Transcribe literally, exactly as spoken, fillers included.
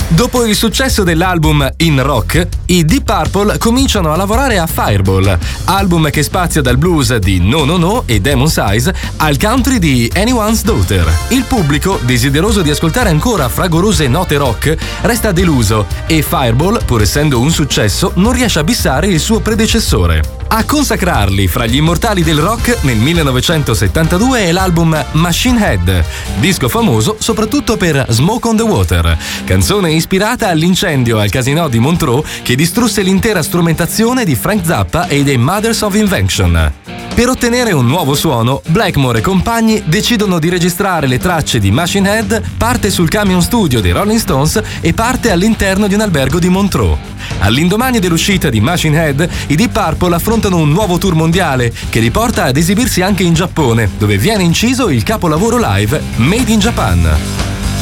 Dopo il successo dell'album In Rock, i Deep Purple cominciano a lavorare a Fireball, album che spazia dal blues di No No No e Demon Size al country di Anyone's Daughter. Il pubblico, desideroso di ascoltare ancora fragorose note rock, resta deluso e Fireball, pur essendo un successo, non riesce a bissare il suo predecessore. A consacrarli fra gli immortali del rock nel millenovecentosettantadue è l'album Machine Head, disco famoso soprattutto per Smoke on the Water, canzone ispirata all'incendio al Casino di Montreux che distrusse l'intera strumentazione di Frank Zappa e dei Mothers of Invention. Per ottenere un nuovo suono, Blackmore e compagni decidono di registrare le tracce di Machine Head parte sul camion studio dei Rolling Stones e parte all'interno di un albergo di Montreux. All'indomani dell'uscita di Machine Head, i Deep Purple affrontano un nuovo tour mondiale che li porta ad esibirsi anche in Giappone, dove viene inciso il capolavoro live Made in Japan.